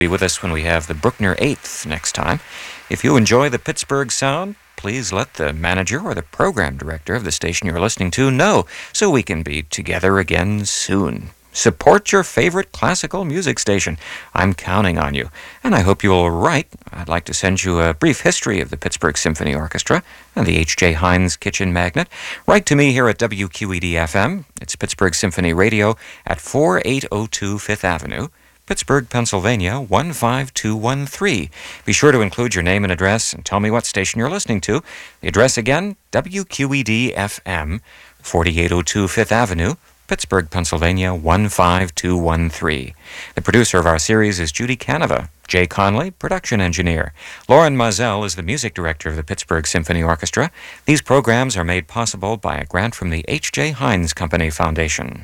Be with us when we have the Bruckner 8th next time. If you enjoy the Pittsburgh sound, please let the manager or the program director of the station you're listening to know so we can be together again soon. Support your favorite classical music station. I'm counting on you. And I hope you'll write. I'd like to send you a brief history of the Pittsburgh Symphony Orchestra and the H.J. Heinz Kitchen Magnet. Write to me here at WQED-FM. It's Pittsburgh Symphony Radio at 4802 Fifth Avenue. Pittsburgh, Pennsylvania, 15213. Be sure to include your name and address and tell me what station you're listening to. The address again, WQED-FM, 4802 Fifth Avenue, Pittsburgh, Pennsylvania, 15213. The producer of our series is Judy Canova. Jay Conley, production engineer. Lauren Mazel is the music director of the Pittsburgh Symphony Orchestra. These programs are made possible by a grant from the H.J. Heinz Company Foundation.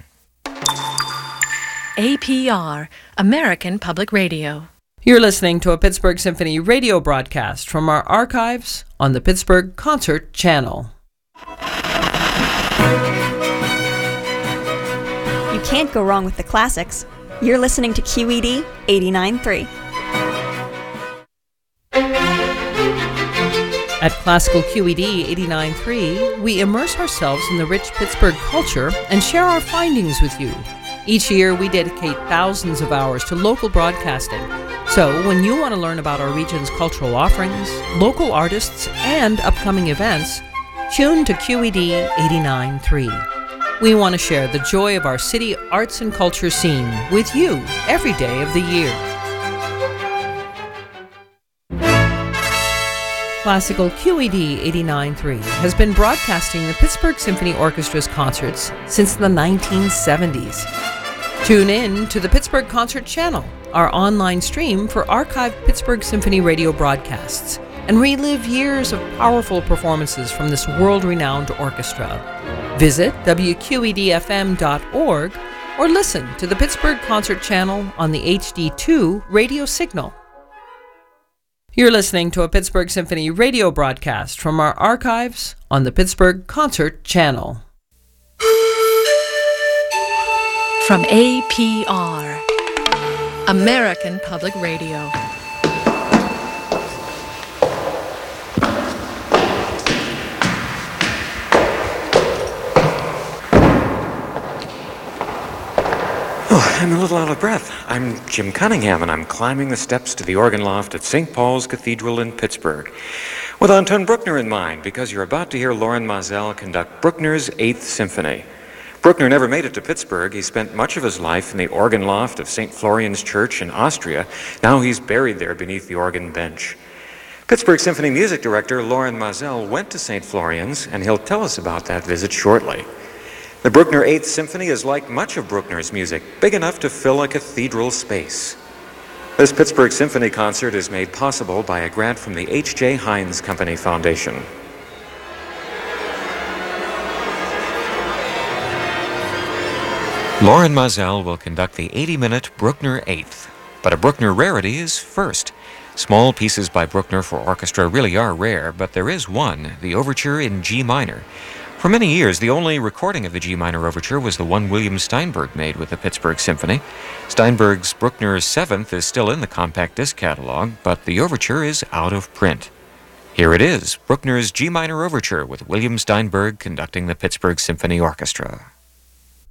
APR, American Public Radio. You're listening to a Pittsburgh Symphony radio broadcast from our archives on the Pittsburgh Concert Channel. You can't go wrong with the classics. You're listening to QED 89.3. At Classical QED 89.3, we immerse ourselves in the rich Pittsburgh culture and share our findings with you. Each year, we dedicate thousands of hours to local broadcasting. So, when you want to learn about our region's cultural offerings, local artists, and upcoming events, tune to QED 89.3. We want to share the joy of our city arts and culture scene with you every day of the year. Classical QED 89.3 has been broadcasting the Pittsburgh Symphony Orchestra's concerts since the 1970s. Tune in to the Pittsburgh Concert Channel, our online stream for archived Pittsburgh Symphony radio broadcasts, and relive years of powerful performances from this world-renowned orchestra. Visit WQEDFM.org or listen to the Pittsburgh Concert Channel on the HD2 radio signal. You're listening to a Pittsburgh Symphony radio broadcast from our archives on the Pittsburgh Concert Channel. From APR, American Public Radio. Oh, I'm a little out of breath. I'm Jim Cunningham, and I'm climbing the steps to the organ loft at St. Paul's Cathedral in Pittsburgh, with Anton Bruckner in mind, because you're about to hear Lauren Mazel conduct Bruckner's 8th Symphony. Bruckner never made it to Pittsburgh. He spent much of his life in the organ loft of St. Florian's Church in Austria. Now he's buried there beneath the organ bench. Pittsburgh Symphony music director Lauren Mazel went to St. Florian's, and he'll tell us about that visit shortly. The Bruckner 8th Symphony is like much of Bruckner's music, big enough to fill a cathedral space. This Pittsburgh Symphony concert is made possible by a grant from the H.J. Heinz Company Foundation. Lauren Mazel will conduct the 80-minute Bruckner 8th, but a Bruckner rarity is first. Small pieces by Bruckner for orchestra really are rare, but there is one, the Overture in G minor. For many years, the only recording of the G minor Overture was the one William Steinberg made with the Pittsburgh Symphony. Steinberg's Bruckner 7th is still in the compact disc catalog, but the Overture is out of print. Here it is, Bruckner's G minor Overture with William Steinberg conducting the Pittsburgh Symphony Orchestra.